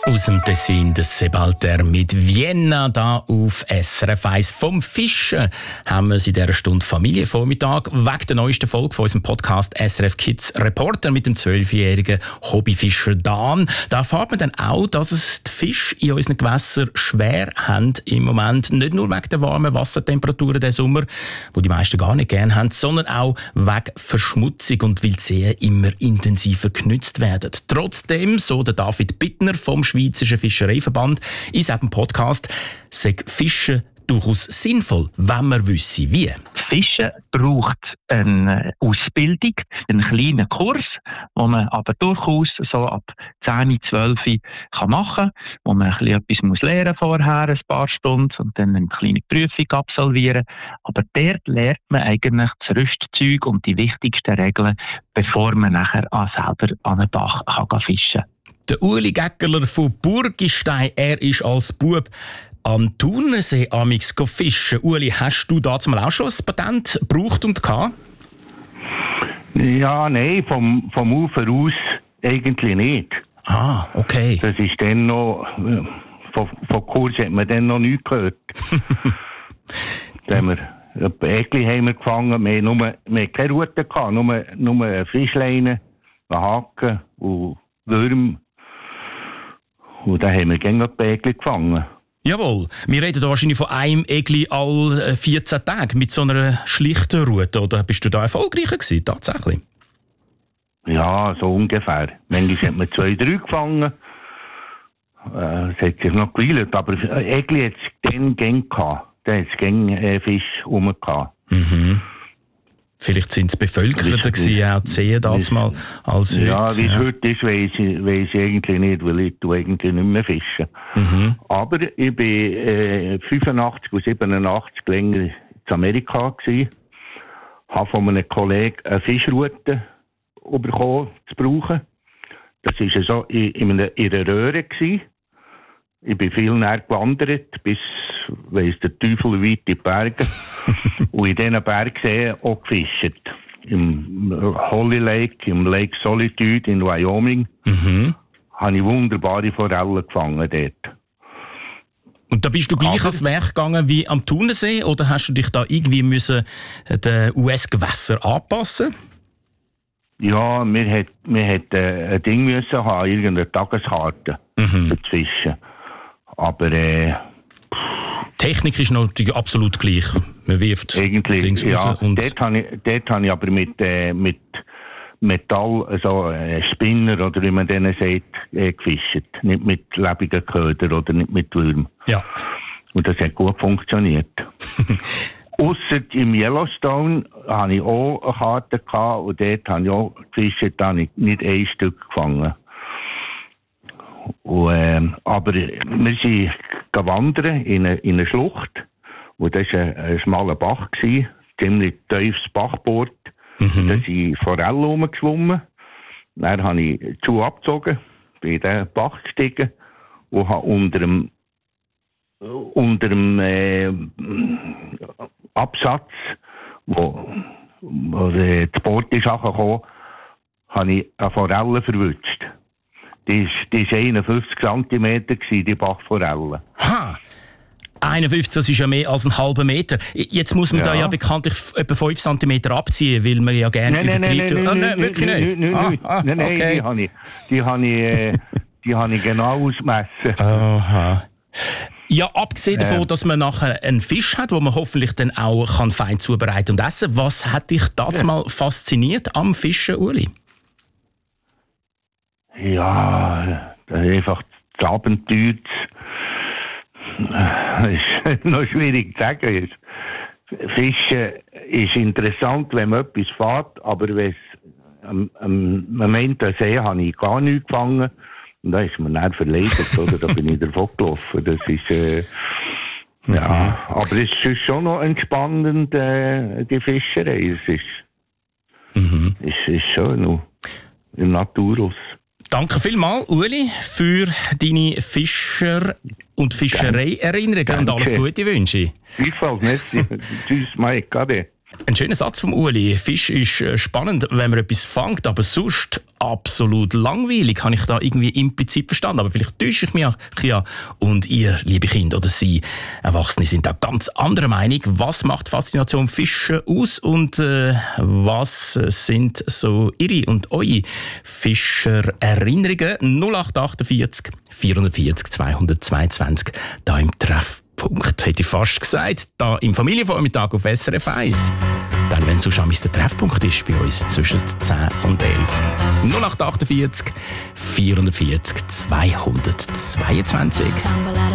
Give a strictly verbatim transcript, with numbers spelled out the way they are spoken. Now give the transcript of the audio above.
Aus dem Tessin des Sebalter mit Vienna da auf S R F eins. Vom Fischen haben wir in dieser Stunde Familienvormittag wegen der neuesten Folge von unserem Podcast S R F Kids Reporter mit dem zwölfjährigen Hobbyfischer Dan. Da erfahrt man dann auch, dass es die Fische in unseren Gewässern schwer haben im Moment. Nicht nur wegen der warmen Wassertemperaturen diesen Sommer, die die meisten gar nicht gerne haben, sondern auch wegen Verschmutzung und weil die Seen immer intensiver genutzt werden. Trotzdem, so der David Bittner vom Schweizerischen Fischereiverband in seinem Podcast, sagt Fischen durchaus sinnvoll, wenn man wüsste, wie. Fischen braucht eine Ausbildung, einen kleinen Kurs, den man aber durchaus so ab zehn, zwölf kann machen kann, wo man ein bisschen etwas muss lernen vorher, ein paar Stunden, und dann eine kleine Prüfung absolvieren. Aber dort lernt man eigentlich das Rüstzeug und die wichtigsten Regeln, bevor man nachher auch selber an einen Bach kann fischen kann. Der Uli Gäckerler von Burgistein, er ist als Bub am Thunersee amix fischen. Uli, hast du dazu mal auch schon ein Patent gebraucht und gehabt? Ja, nein, vom, vom Ufer aus eigentlich nicht. Ah, okay. Das ist dann noch, von, von Kurs hat man dann noch nichts gehört. Da haben wir ein Äckli haben wir gefangen, wir haben, nur, wir haben keine Rute gehabt, nur, nur eine Fischleine, ein Haken und Würm. Und dann haben wir gerne ein Äckli gefangen. Jawohl. Wir reden da wahrscheinlich von einem Äckli alle vierzehn Tage mit so einer schlichten Route. Oder bist du da erfolgreicher gewesen, tatsächlich? Ja, so ungefähr. Manchmal hat man zwei, drei gefangen. Äh, es hat sich noch geweilt, aber Äckli hat es dann gern gehabt. Da hat es gern äh, Fisch rum gehabt. Mhm. Vielleicht sind es bevölkerter gewesen, auch die Seen damals mal als heute. Ja, wie es heute ist, weiss ich, weiss ich eigentlich nicht, weil ich tue eigentlich nicht mehr fischen. Mhm. Aber ich bin äh, fünfundachtzig und siebenundachtzig länger in Amerika gewesen, habe von einem Kollegen eine Fischrute bekommen zu brauchen. Das war so in, in, einer, in einer Röhre gewesen. Ich bin viel näher gewandert, bis, weiss der Teufel, weit in die Berge. Und in diesen Bergseen auch gefischt. Im Holly Lake, im Lake Solitude in Wyoming, mhm. habe ich wunderbare Forellen gefangen dort. Und da bist du gleich ans Werk gegangen wie am Thunersee, oder hast du dich da irgendwie müssen den U S-Gewässer anpassen? Ja, wir hat, wir hat äh, ein Ding müssen haben, irgendeine Tageskarte mhm. für das Fischen. Aber äh, Technik ist natürlich absolut gleich. Man wirft eigentlich, Dings ja. raus und dort habe ich, dort habe ich aber mit, äh, mit Metall, also äh, Spinner oder wie man denen sagt, äh, gefischt. Nicht mit lebenden Ködern oder nicht mit Würmern. Ja. Und das hat gut funktioniert. Ausser im Yellowstone hatte ich auch eine Karte gehabt, und dort habe ich auch gefischt, da habe ich nicht ein Stück gefangen. Und, äh, aber wir sind gewandert in eine, in eine Schlucht, wo das ein, ein schmaler Bach war, ziemlich tiefes Bachbord. Mhm. Da sind Forellen rumgeschwommen. Dann habe ich die Schuhe abgezogen, bin in den Bach gestiegen und habe unter dem, unter dem äh, Absatz, wo, wo das Boot ist angekommen, habe ich eine Forelle verwünscht. Die ist, die ist einundfünfzig Zentimeter gewesen, die Bachforelle. Ha! einundfünfzig, das ist ja mehr als einen halben Meter. Jetzt muss man ja. da ja bekanntlich etwa fünf Zentimeter abziehen, weil man ja gerne nein, übertreibt. Nein, nein, oh, nein, nein, wirklich nein, nicht? Nein, nein, ah, ah, nein, nein okay. die habe ich, die habe ich, äh, die habe ich genau ausgemessen. Aha. Ja, abgesehen davon, äh. dass man nachher einen Fisch hat, den man hoffentlich dann auch kann fein zubereiten und essen kann. Was hat dich damals ja. mal fasziniert am Fischen, Uli? Ja, das ist einfach das Abenteuer. Das ist noch schwierig zu sagen. Fischen ist interessant, wenn man etwas fährt, aber wenn es am, am Moment der See habe ich gar nichts gefangen. Und da ist man dann verleidet, oder? Da bin ich davon gelaufen. Das ist, äh, ja, aber es ist schon noch entspannend, äh, die Fischerei. Es ist, mhm. es ist schon noch im Naturhaus. Danke vielmals, Uli, für deine Fischer- und Fischerei-Erinnerungen und alles Gute wünsche ich. Gleichfalls, merci. Tschüss, Mike, Ade. Ein schöner Satz vom Uli. Fisch ist spannend, wenn man etwas fängt, aber sonst absolut langweilig, habe ich da irgendwie implizit verstanden. Aber vielleicht täusche ich mich ja. Und ihr, liebe Kinder oder Sie, Erwachsene, sind da ganz anderer Meinung. Was macht Faszination Fischen aus und äh, was sind so Ihre und eure Fischererinnerungen? null acht achtundvierzig vierhundertvierzig zweihundertzweiundzwanzig, da im Treffpunkt, hätte ich fast gesagt, da im Familienvormittag auf S R F eins. Dann, wenn so schon der Treffpunkt ist bei uns zwischen zehn und elf. null acht achtundvierzig vierhundertvierzig zweihundertzweiundzwanzig.